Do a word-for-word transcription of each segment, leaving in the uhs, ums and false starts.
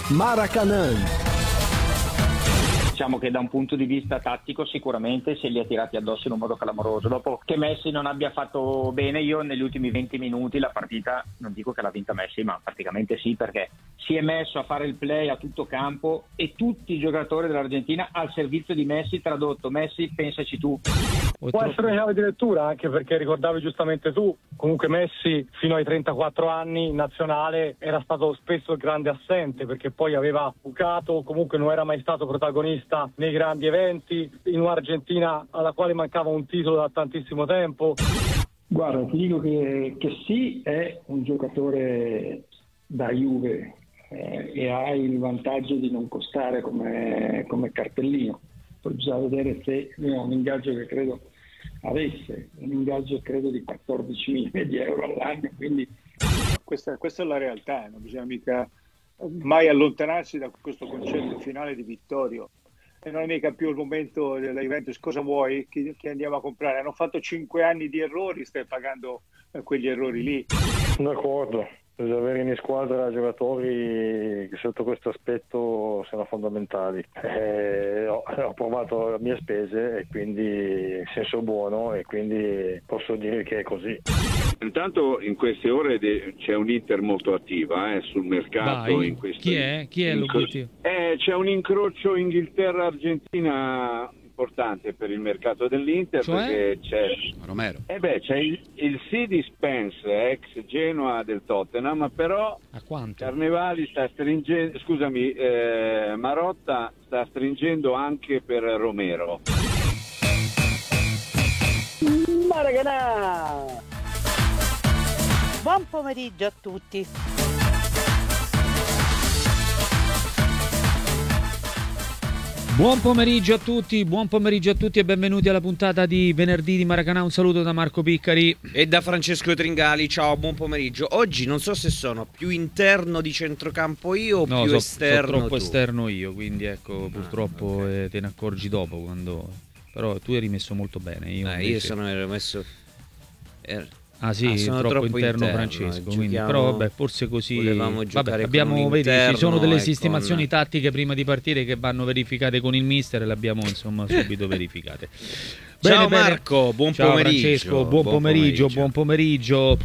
Maracanã. Diciamo che da un punto di vista tattico sicuramente se li ha tirati addosso in un modo clamoroso. Dopo che Messi non abbia fatto bene, io negli ultimi venti minuti la partita, non dico che l'ha vinta Messi, ma praticamente sì, perché si è messo a fare il play a tutto campo e tutti i giocatori dell'Argentina al servizio di Messi, tradotto: Messi, pensaci tu. Può essere una chiave di lettura, anche perché ricordavi giustamente tu, comunque Messi fino ai trentaquattro anni in nazionale era stato spesso il grande assente, perché poi aveva bucato, comunque non era mai stato protagonista nei grandi eventi, in un'Argentina alla quale mancava un titolo da tantissimo tempo. Guarda, ti dico che, che sì, è un giocatore da Juve eh, e ha il vantaggio di non costare come, come cartellino. Poi bisogna vedere se lui ha un ingaggio che credo avesse, un ingaggio credo di quattordici milioni di euro all'anno, quindi questa, questa è la realtà, non bisogna mica mai allontanarsi da questo concetto finale di Vittorio. E non è mica più il momento della Juventus, cosa vuoi che, che andiamo a comprare? Hanno fatto cinque anni di errori, stai pagando eh, quegli errori lì. D'accordo, bisogna avere in squadra giocatori che sotto questo aspetto sono fondamentali. Eh, ho, ho provato a mie spese e quindi in senso buono, e quindi posso dire che è così. Intanto in queste ore de- c'è un'Inter molto attiva eh, sul mercato. Vai. In questo... Chi è? Chi è l'obiettivo? Eh, c'è un incrocio Inghilterra-Argentina importante per il mercato dell'Inter, cioè? Perché c'è Romero. Eh beh, c'è il, il sì di Spence, ex Genoa del Tottenham, però A quanto? Carnevali sta stringendo, scusami, eh, Marotta sta stringendo anche per Romero. Maracanã! Buon pomeriggio a tutti. Buon pomeriggio a tutti, buon pomeriggio a tutti e benvenuti alla puntata di venerdì di Maracanã. Un saluto da Marco Piccari e da Francesco Tringali. Ciao, buon pomeriggio. Oggi non so se sono più interno di centrocampo io o no, più so, esterno so troppo tu. esterno io, quindi ecco, purtroppo ah, okay. eh, te ne accorgi dopo quando... Però tu eri messo molto bene. Io, eh, invece... io sono ero messo... Er... Ah sì, ah, sono troppo, troppo interno, interno Francesco, giochiamo... quindi, però vabbè, forse così vabbè, abbiamo, vedi, ci sono delle sistemazioni con... tattiche prima di partire che vanno verificate con il mister e le abbiamo insomma subito verificate. Bene, ciao bene. Marco, buon ciao pomeriggio. Francesco, buon, buon pomeriggio, pomeriggio, buon pomeriggio.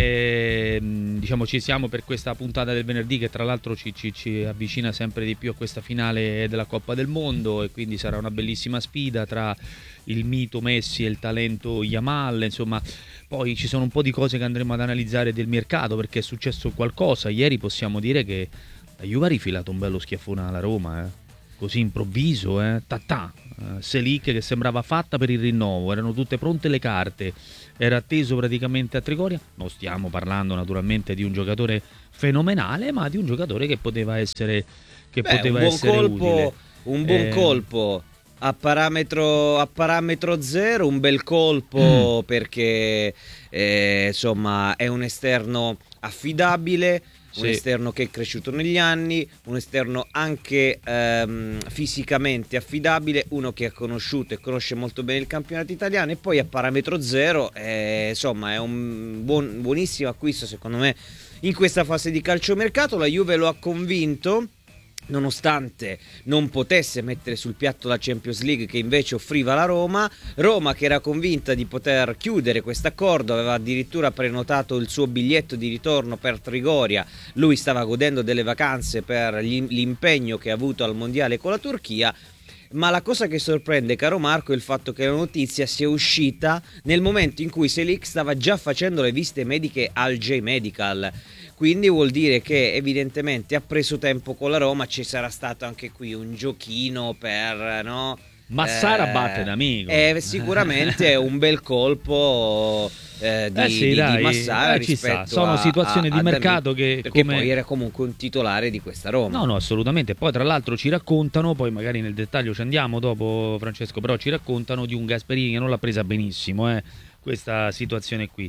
E, diciamo ci siamo per questa puntata del venerdì che tra l'altro ci, ci, ci avvicina sempre di più a questa finale della Coppa del Mondo, e quindi sarà una bellissima sfida tra il mito Messi e il talento Yamal, insomma. Poi ci sono un po' di cose che andremo ad analizzare del mercato, perché è successo qualcosa. Ieri possiamo dire che la Juve ha rifilato un bello schiaffone alla Roma, eh? Così improvviso, eh? Tatà, eh, Selic che sembrava fatta per il rinnovo, erano tutte pronte le carte, era atteso praticamente a Trigoria. Non stiamo parlando naturalmente di un giocatore fenomenale, ma di un giocatore che poteva essere, che Beh, poteva un buon essere colpo, utile. Un buon eh, colpo. A parametro, a parametro zero, un bel colpo, mm. perché eh, insomma è un esterno affidabile, sì. Un esterno che è cresciuto negli anni, un esterno anche ehm, fisicamente affidabile, uno che ha conosciuto e conosce molto bene il campionato italiano, e poi a parametro zero eh, insomma è un buon, buonissimo acquisto secondo me in questa fase di calciomercato. La Juve lo ha convinto, nonostante non potesse mettere sul piatto la Champions League che invece offriva la Roma. Roma che era convinta di poter chiudere questo accordo, aveva addirittura prenotato il suo biglietto di ritorno per Trigoria. Lui stava godendo delle vacanze per l'impegno che ha avuto al mondiale con la Turchia. Ma la cosa che sorprende, caro Marco, è il fatto che la notizia sia uscita nel momento in cui Selic stava già facendo le visite mediche al J-Medical. Quindi vuol dire che evidentemente ha preso tempo con la Roma, ci sarà stato anche qui un giochino per, no? Massara eh, batte d'amico. Eh, sicuramente è un bel colpo eh, di, eh sì, di, dai, di Massara eh, ci rispetto sta. Sono a, situazioni a, di a mercato Danilo, che perché come... poi era comunque un titolare di questa Roma. No, no, assolutamente. Poi tra l'altro ci raccontano, poi magari nel dettaglio ci andiamo dopo Francesco, però ci raccontano di un Gasperini che non l'ha presa benissimo, eh, questa situazione qui.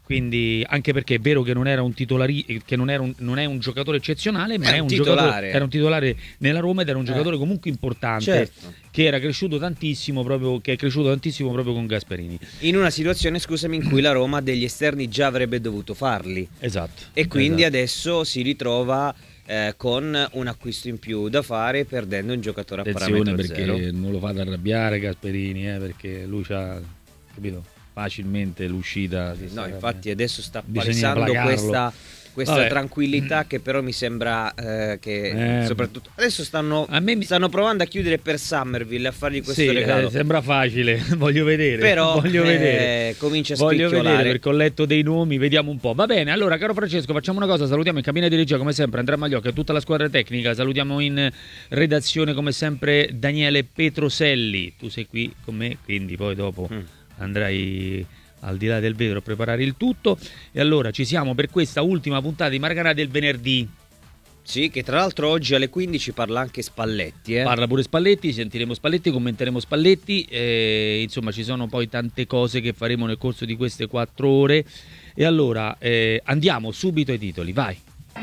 quindi anche perché è vero che non era un titolari, che non, era un, non è un giocatore eccezionale, ma è è un un titolare. giocatore, era un titolare nella Roma ed era un giocatore eh. comunque importante, certo. che era cresciuto tantissimo proprio, che è cresciuto tantissimo proprio con Gasperini. In una situazione, scusami, in cui la Roma degli esterni già avrebbe dovuto farli. Esatto. E quindi esatto. adesso si ritrova eh, con un acquisto in più da fare, perdendo un giocatore a Attenzione, parametro perché zero. non lo fate arrabbiare Gasperini, eh, perché lui c'ha, capito, facilmente l'uscita. No, infatti adesso sta Bisogna palesando placarlo. questa, questa Vabbè. tranquillità che però mi sembra eh, che Eh, soprattutto adesso stanno, a me mi... stanno provando a chiudere per Summerville, a fargli questo sì, regalo. eh, sembra facile, voglio vedere. Però voglio eh, vedere. comincia a Voglio spicchiolare. vedere perché ho letto dei nomi, vediamo un po'. Va bene, allora caro Francesco, facciamo una cosa, salutiamo in cabina di regia come sempre Andrea Magliocca e tutta la squadra tecnica, salutiamo in redazione come sempre Daniele Petroselli, tu sei qui con me, quindi poi dopo mm. andrai al di là del vetro a preparare il tutto. E allora ci siamo per questa ultima puntata di Marcanà del venerdì. Sì, che tra l'altro oggi alle quindici parla anche Spalletti. Eh? Parla pure Spalletti, sentiremo Spalletti, commenteremo Spalletti. Eh, insomma, ci sono poi tante cose che faremo nel corso di queste quattro ore. E allora eh, andiamo subito ai titoli, vai.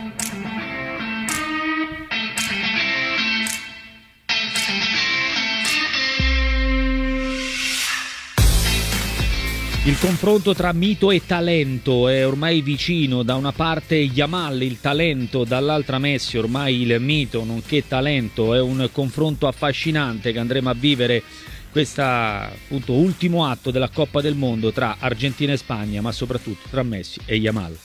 Il confronto tra mito e talento è ormai vicino, da una parte Yamal, il talento, dall'altra Messi, ormai il mito nonché talento. È un confronto affascinante che andremo a vivere questo appunto ultimo atto della Coppa del Mondo tra Argentina e Spagna, ma soprattutto tra Messi e Yamal.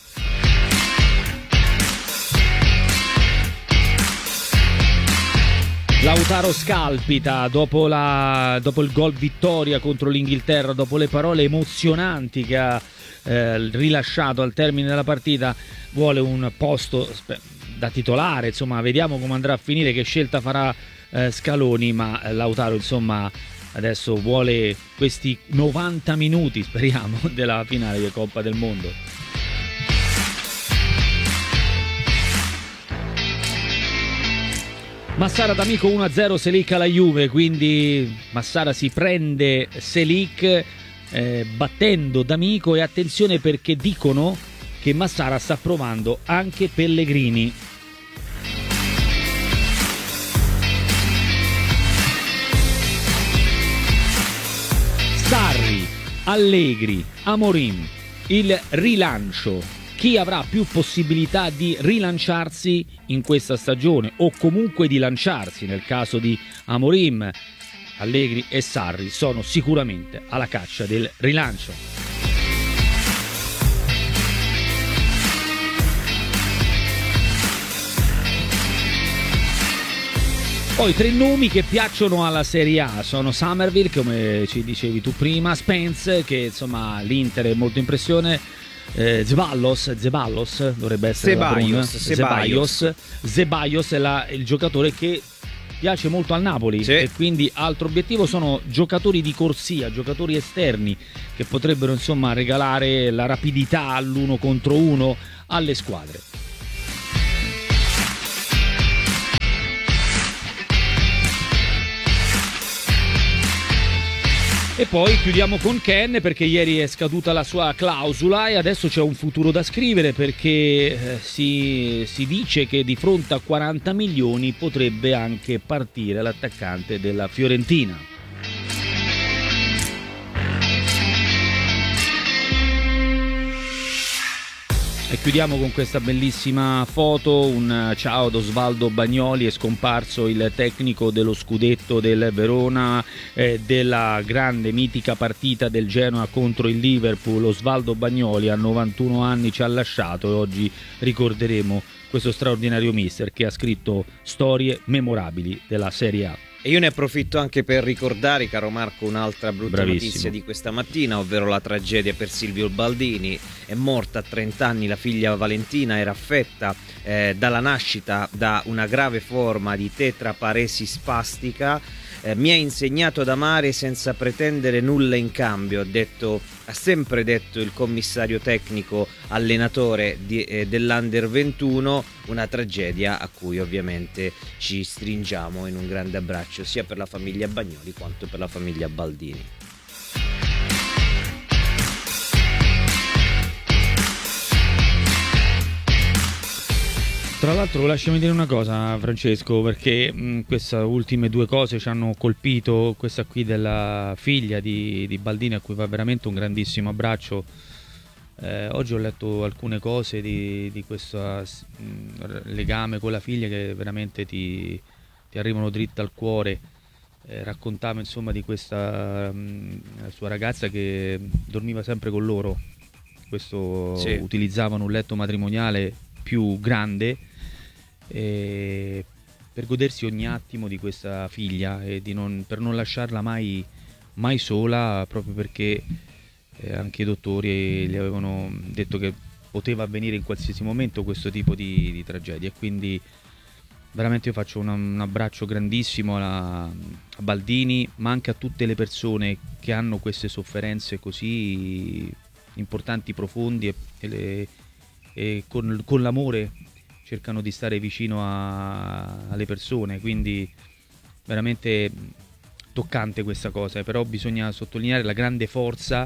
Lautaro scalpita dopo, la, dopo il gol vittoria contro l'Inghilterra, dopo le parole emozionanti che ha eh, rilasciato al termine della partita, vuole un posto da titolare, insomma vediamo come andrà a finire, che scelta farà eh, Scaloni, ma Lautaro insomma adesso vuole questi novanta minuti, speriamo, della finale di Coppa del Mondo. Massara d'amico uno a zero Selic alla Juve, quindi Massara si prende Selic eh, battendo d'amico, e attenzione perché dicono che Massara sta provando anche Pellegrini. Sarri, Allegri, Amorim, il rilancio. Chi avrà più possibilità di rilanciarsi in questa stagione, o comunque di lanciarsi nel caso di Amorim, Allegri e Sarri sono sicuramente alla caccia del rilancio. Poi tre nomi che piacciono alla Serie A sono Summerville, come ci dicevi tu prima, Spence, che insomma l'Inter è molto impressione, Eh, Zeballos, Zeballos dovrebbe essere Ceballos, Ceballos, Ceballos è la, il giocatore che piace molto al Napoli, sì. E quindi altro obiettivo sono giocatori di corsia, giocatori esterni che potrebbero insomma regalare la rapidità all'uno contro uno alle squadre. E poi chiudiamo con Ken, perché ieri è scaduta la sua clausola e adesso c'è un futuro da scrivere, perché eh, si, si dice che di fronte a quaranta milioni potrebbe anche partire l'attaccante della Fiorentina. E chiudiamo con questa bellissima foto, un ciao ad Osvaldo Bagnoli, è scomparso il tecnico dello scudetto del Verona, eh, della grande mitica partita del Genoa contro il Liverpool. Osvaldo Bagnoli a novantuno anni ci ha lasciato e oggi ricorderemo questo straordinario mister che ha scritto storie memorabili della Serie A. E io ne approfitto anche per ricordare, caro Marco, un'altra brutta Bravissimo. notizia di questa mattina, ovvero la tragedia per Silvio Baldini. È morta a trenta anni la figlia Valentina, era affetta eh, dalla nascita da una grave forma di tetraparesi spastica. Eh, mi ha insegnato ad amare senza pretendere nulla in cambio, ha detto, ha sempre detto il commissario tecnico allenatore di, eh, dell'Under ventuno, una tragedia a cui ovviamente ci stringiamo in un grande abbraccio sia per la famiglia Bagnoli quanto per la famiglia Baldini. Tra l'altro lasciami dire una cosa, Francesco, perché mh, queste ultime due cose ci hanno colpito, questa qui della figlia di, di Baldini, a cui va veramente un grandissimo abbraccio. Eh, oggi ho letto alcune cose di, di questo mh, legame con la figlia che veramente ti, ti arrivano dritte al cuore. Eh, raccontava insomma di questa mh, sua ragazza che dormiva sempre con loro. Questo sì. Utilizzavano un letto matrimoniale più grande, eh, per godersi ogni attimo di questa figlia e di non, per non lasciarla mai, mai sola, proprio perché eh, anche i dottori gli avevano detto che poteva avvenire in qualsiasi momento questo tipo di, di tragedia. E quindi veramente io faccio un, un abbraccio grandissimo alla, a Baldini, ma anche a tutte le persone che hanno queste sofferenze così importanti, profondi e, e, le, e con, con l'amore cercano di stare vicino a, alle persone. Quindi veramente toccante questa cosa, però bisogna sottolineare la grande forza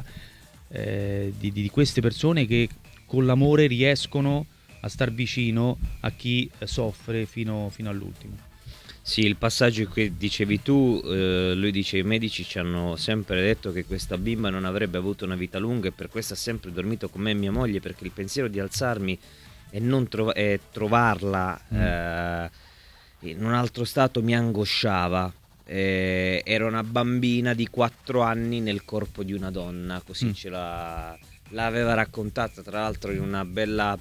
eh, di, di queste persone che con l'amore riescono a star vicino a chi soffre fino, fino all'ultimo. Sì, il passaggio che dicevi tu, eh, lui dice: i medici ci hanno sempre detto che questa bimba non avrebbe avuto una vita lunga e per questo ha sempre dormito con me e mia moglie, perché il pensiero di alzarmi e non trova- e trovarla mm. eh, in un altro stato mi angosciava. Eh, era una bambina di quattro anni nel corpo di una donna, così mm. ce la, l'aveva raccontata tra l'altro in una bella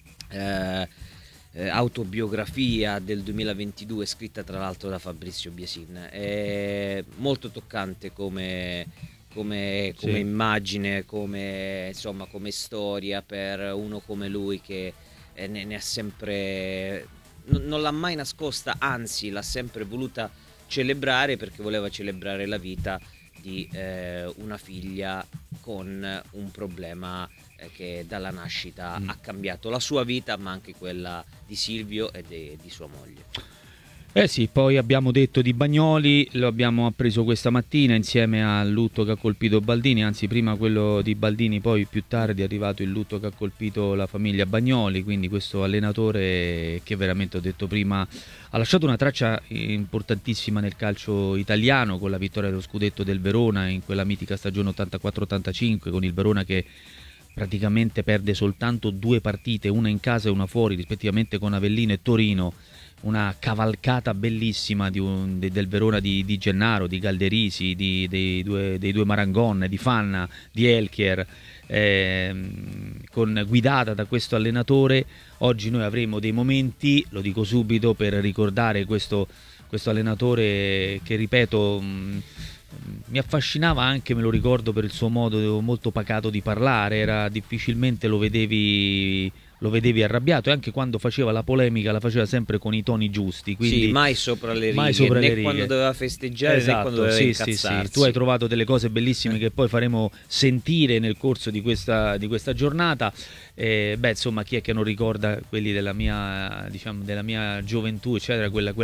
eh, Eh, autobiografia del duemilaventidue, scritta tra l'altro da Fabrizio Biasin. È molto toccante come, come, come sì. immagine, come, insomma, come storia per uno come lui che eh, ne, ne ha sempre, n- non l'ha mai nascosta, anzi l'ha sempre voluta celebrare, perché voleva celebrare la vita di eh, una figlia con un problema che dalla nascita mm. ha cambiato la sua vita, ma anche quella di Silvio e de, di sua moglie. Eh sì, poi abbiamo detto di Bagnoli, lo abbiamo appreso questa mattina insieme al lutto che ha colpito Baldini, anzi prima quello di Baldini, poi più tardi è arrivato il lutto che ha colpito la famiglia Bagnoli, quindi questo allenatore che veramente, ho detto prima, ha lasciato una traccia importantissima nel calcio italiano con la vittoria dello scudetto del Verona in quella mitica stagione ottantaquattro ottantacinque, con il Verona che praticamente perde soltanto due partite, una in casa e una fuori, rispettivamente con Avellino e Torino. Una cavalcata bellissima di un, de, del Verona di, di Gennaro, di Galderisi, di, dei, due, dei due Marangon, di Fanna, di Elchier, eh, con, guidata da questo allenatore. Oggi noi avremo dei momenti, lo dico subito, per ricordare questo, questo allenatore che, ripeto, mh, mi affascinava anche, me lo ricordo, per il suo modo molto pacato di parlare. Era difficilmente lo vedevi lo vedevi arrabbiato, e anche quando faceva la polemica la faceva sempre con i toni giusti, quindi sì, mai sopra le righe, mai sopra né le righe. Quando doveva festeggiare, esatto, né quando doveva sì, incazzarsi. sì, sì. Tu hai trovato delle cose bellissime che poi faremo sentire nel corso di questa, di questa giornata. Eh, beh, insomma, chi è che non ricorda quelli della mia, diciamo, della mia gioventù, eccetera, quella, quella